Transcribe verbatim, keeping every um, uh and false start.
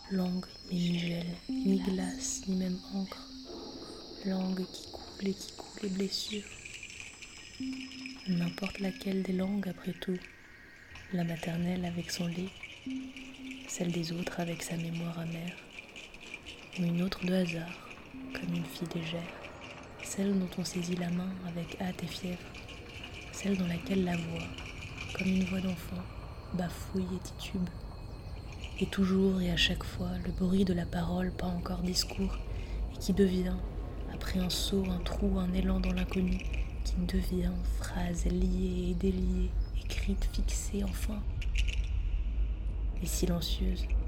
langue mais ni gel, ni glace, ni même encre, langue qui coule et qui coule les blessures. N'importe laquelle des langues après tout, la maternelle avec son lait, celle des autres avec sa mémoire amère, ou une autre de hasard, comme une fille légère, celle dont on saisit la main avec hâte et fièvre, celle dans laquelle la voix, comme une voix d'enfant, bafouille et titube, et toujours et à chaque fois le bruit de la parole pas encore discours, et qui devient, après un saut, un trou, un élan dans l'inconnu, qui devient phrase liée et déliée, écrite, fixée enfin, et silencieuse,